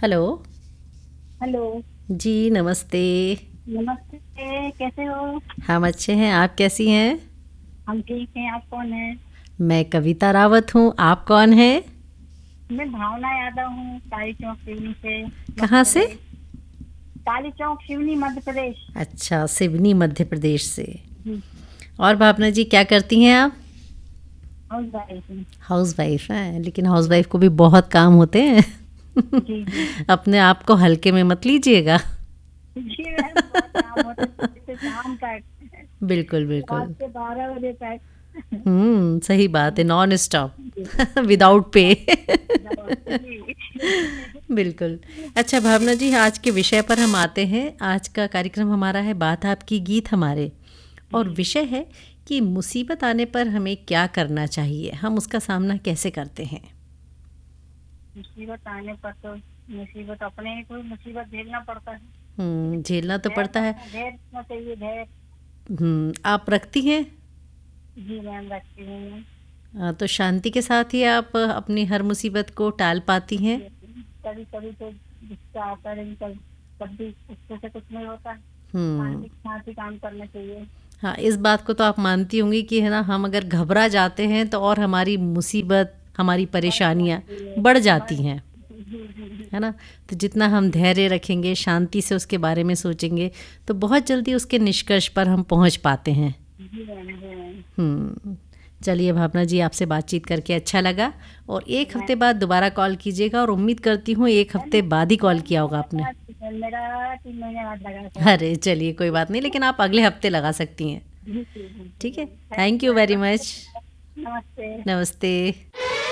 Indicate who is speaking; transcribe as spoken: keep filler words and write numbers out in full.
Speaker 1: Hello.
Speaker 2: Hello.
Speaker 1: जी नमस्ते।
Speaker 2: नमस्ते। कैसे हो?
Speaker 1: हम अच्छे हैं, आप कैसी हैं?
Speaker 2: हम ठीक हैं। आप कौन है?
Speaker 1: मैं कविता रावत हूँ, आप कौन हैं?
Speaker 2: मैं भावना यादव हूँ, काली चौक सिवनी से, मध्य
Speaker 1: कहाँ से?
Speaker 2: प्रदेश। काली चौक सिवनी, मध्य प्रदेश।
Speaker 1: अच्छा, सिवनी मध्य प्रदेश से।
Speaker 2: जी।
Speaker 1: और भावना जी क्या करती हैं आप?
Speaker 2: हाउस वाइफ हूँ।
Speaker 1: हाउस वाइफ हैं, लेकिन हाउस वाइफ को भी बहुत काम होते हैं।
Speaker 2: जी जी।
Speaker 1: अपने आप को हल्के में मत लीजिएगा।
Speaker 2: जी मैम, बहुत काम होता है सुबह से शाम तक,
Speaker 1: बिल्कुल
Speaker 2: रात
Speaker 1: बिल्कुल।
Speaker 2: के बारह बजे तक।
Speaker 1: हम्म, सही बात है, नॉन
Speaker 2: जी।
Speaker 1: Stop without pay.
Speaker 2: जी।
Speaker 1: बिल्कुल। अच्छा भावना जी, आज के विषय पर हम आते हैं। आज का कार्यक्रम हमारा है बात आपकी गीत हमारे, और
Speaker 2: जी।
Speaker 1: विषय है कि मुसीबत आने पर हमें क्या करना चाहिए, हम उसका सामना कैसे करते हैं।
Speaker 2: मुसीबत आने पर तो मुसीबत अपने ही कोई मुसीबत झेलना पड़ता है।
Speaker 1: हम्म, झेलना तो
Speaker 2: धैर्य
Speaker 1: पड़ता है।
Speaker 2: रखना धैर्य रखना चाहिए, धैर्य।
Speaker 1: हम्म, आप रखती हैं?
Speaker 2: जी मैम, रखती हूँ मैं।
Speaker 1: अ, तो शांति के साथ ही आप अपनी हर मुसीबत को टाल पाती हैं।
Speaker 2: कभी कभी तो गुस्सा आता है, लेकिन कभी कभी गुस्से से कुछ नहीं होता।
Speaker 1: हम्म।
Speaker 2: शांति के साथ ही काम करना चाहिए।
Speaker 1: हाँ, इस बात को तो आप मानती होंगी कि है ना, हम अगर घबरा जाते हैं तो और हमारी मुसीबत, हमारी
Speaker 2: बढ़
Speaker 1: परेशानियाँ
Speaker 2: जाती है।
Speaker 1: बढ़
Speaker 2: बढ़
Speaker 1: जाती हैं,
Speaker 2: जी जी जी।
Speaker 1: है ना। तो जितना हम धैर्य रखेंगे, शांति से उसके बारे में सोचेंगे, तो बहुत जल्दी उसके निष्कर्ष पर हम पहुंच पाते हैं।
Speaker 2: जी मैम, जी मैम।
Speaker 1: हम्म। चलिए भावना जी, आपसे बातचीत करके अच्छा लगा, और एक
Speaker 2: मैं
Speaker 1: हफ्ते बाद दोबारा कॉल कीजिएगा, और उम्मीद करती हूँ एक हफ्ते बाद ही कॉल
Speaker 2: मैम,
Speaker 1: किया होगा
Speaker 2: मेरा
Speaker 1: आपने।
Speaker 2: था- मेरा तीन महीने बाद लगा था।
Speaker 1: अरे चलिए, कोई बात नहीं, लेकिन आप अगले हफ्ते लगा सकती हैं।
Speaker 2: जी जी जी
Speaker 1: ठीक है।
Speaker 2: जी। Thank
Speaker 1: thank
Speaker 2: you
Speaker 1: you very
Speaker 2: ma'am.
Speaker 1: Much.
Speaker 2: नमस्ते।
Speaker 1: नमस्ते।